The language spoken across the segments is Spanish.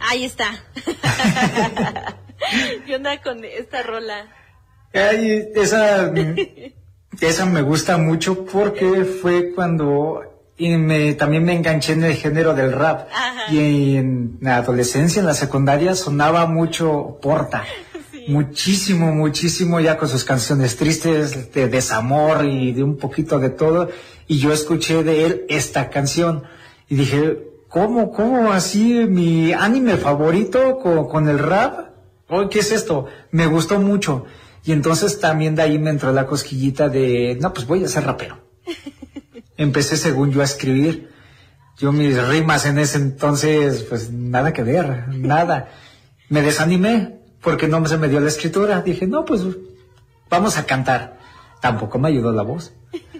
Ahí está. ¿Qué onda con esta rola? Ay, esa me gusta mucho porque fue cuando también me enganché en el género del rap. Ajá. Y en la adolescencia, en la secundaria, sonaba mucho Porta. Sí. Muchísimo, ya con sus canciones tristes, de desamor y de un poquito de todo. Y yo escuché de él esta canción y dije, ¿cómo así mi anime favorito con el rap? Oh, ¿qué es esto? Me gustó mucho. Y entonces también de ahí me entró la cosquillita de, no, pues voy a ser rapero. Empecé según yo a escribir. Yo mis rimas en ese entonces, pues nada que ver, nada. Me desanimé porque no se me dio la escritura. Dije, no, pues vamos a cantar. Tampoco me ayudó la voz.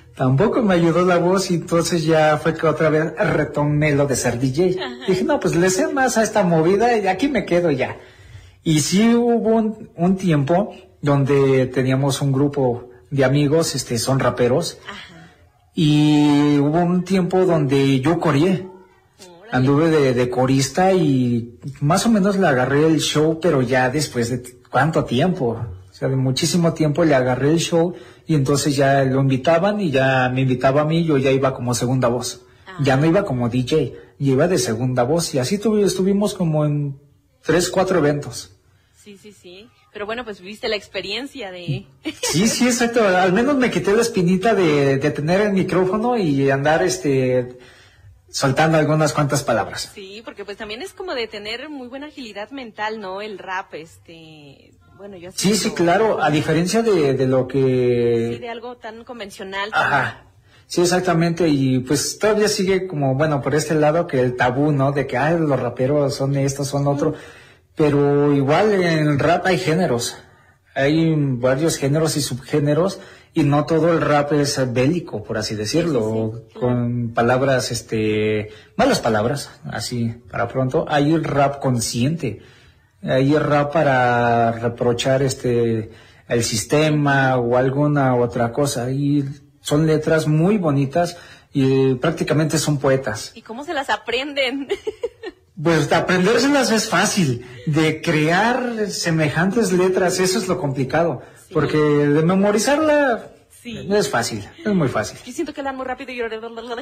Y entonces ya fue que otra vez retomé lo de ser DJ. Ajá. Dije, no, pues le sé más a esta movida y aquí me quedo ya. Y sí hubo un tiempo donde teníamos un grupo de amigos, son raperos. Ajá. Y hubo un tiempo donde yo coreé. Anduve de corista y más o menos le agarré el show, pero ya después de ¿cuánto tiempo? O sea, de muchísimo tiempo le agarré el show y entonces ya lo invitaban y ya me invitaba a mí, yo ya iba como segunda voz. Ajá. Ya no iba como DJ, yo iba de segunda voz y así estuvimos como en 3-4 eventos. Sí. Pero bueno, pues viste la experiencia de... Sí, exacto. Al menos me quité la espinita de tener el micrófono y andar soltando algunas cuantas palabras. Sí, porque pues también es como de tener muy buena agilidad mental, ¿no? El rap, bueno, yo así. Sí, claro. A diferencia de lo que... Sí, de algo tan convencional. Ajá. Sí, exactamente. Y pues todavía sigue como, bueno, por este lado que el tabú, ¿no? De que, los raperos son estos, son otro. Pero igual en el rap hay géneros, hay varios géneros y subgéneros y no todo el rap es bélico, por así decirlo, sí, con palabras, malas palabras, así para pronto. Hay el rap consciente, hay el rap para reprochar el sistema o alguna otra cosa y son letras muy bonitas y prácticamente son poetas. ¿Y cómo se las aprenden? Pues aprendérselas es fácil, de crear semejantes letras, eso es lo complicado, sí. Porque de memorizarla no es fácil, es muy fácil. Yo siento que la muy rápido y yo...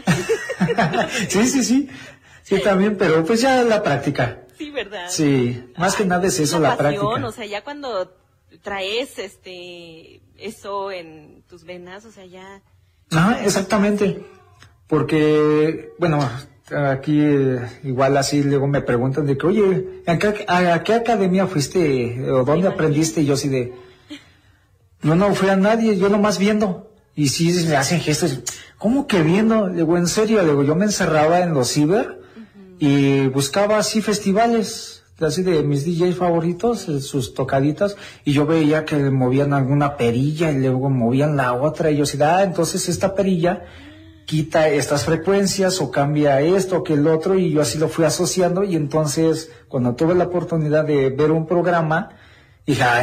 Sí, también, pero pues ya la práctica. Sí, ¿verdad? Sí, más que nada es eso, la pasión, práctica. O sea, ya cuando traes eso en tus venas, o sea, ya... Exactamente, porque, bueno... Aquí igual así luego me preguntan de que, oye, ¿a qué academia fuiste o dónde aprendiste? Y yo así de, yo no fui a nadie, yo nomás viendo. Y sí me hacen gestos, ¿cómo que viendo? Le digo, en serio, le digo, yo me encerraba en los ciber y buscaba así festivales, así de mis DJs favoritos, sus tocaditas, y yo veía que movían alguna perilla y luego movían la otra y yo así, entonces esta perilla quita estas frecuencias o cambia esto que el otro y yo así lo fui asociando y entonces cuando tuve la oportunidad de ver un programa dije,